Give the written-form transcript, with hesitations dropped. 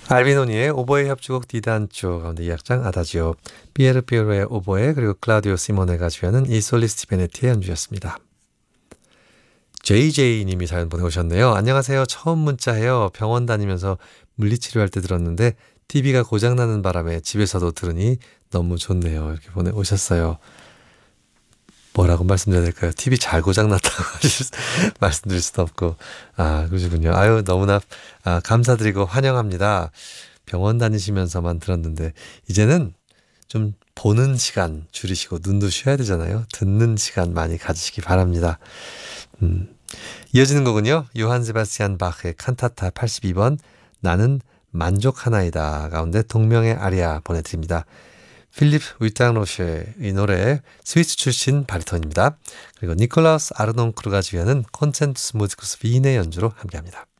알비노니의 오보에 협주곡 디단조 가운데 2악장 아다지오, 피에르 피오로의 오보에 그리고 클라우디오 시모네가 주연은 이 솔리스티 베네티의 연주였습니다. JJ님이 사연 보내오셨네요. 안녕하세요. 처음 문자해요. 병원 다니면서 물리치료할 때 들었는데 TV가 고장나는 바람에 집에서도 들으니 너무 좋네요. 이렇게 보내오셨어요. 뭐라고 말씀드려야 될까요? TV 잘 고장났다고 말씀드릴 수도 없고. 아, 그러시군요. 아유, 너무나 감사드리고 환영합니다. 병원 다니시면서만 들었는데, 이제는 좀 보는 시간 줄이시고, 눈도 쉬어야 되잖아요. 듣는 시간 많이 가지시기 바랍니다. 이어지는 곡은요, 요한 세바스찬 바흐의 칸타타 82번, 나는 만족하나이다 가운데 동명의 아리아 보내드립니다. 필립 위땅로쉐의 이 노래 스위스 출신 바리톤입니다. 그리고 니콜라우스 아르논크루가 주연은 콘센투스 무지쿠스 빈의 연주로 함께합니다.